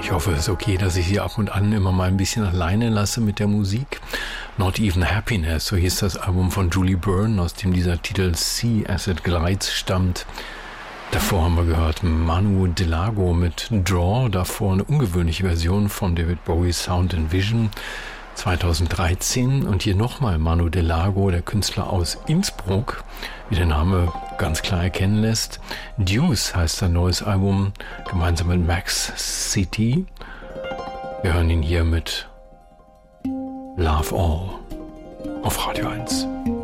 Ich hoffe, es ist okay, dass ich Sie ab und an immer mal ein bisschen alleine lasse mit der Musik. Not Even Happiness, so hieß das Album von Julie Byrne, aus dem dieser Titel Sea as It Glides stammt. Davor haben wir gehört Manu Delago mit Draw, davor eine ungewöhnliche Version von David Bowie's Sound and Vision 2013 und hier nochmal Manu Delago, der Künstler aus Innsbruck, wie der Name ganz klar erkennen lässt. Deuce heißt sein neues Album, gemeinsam mit Max City. Wir hören ihn hier mit Love All auf Radio 1.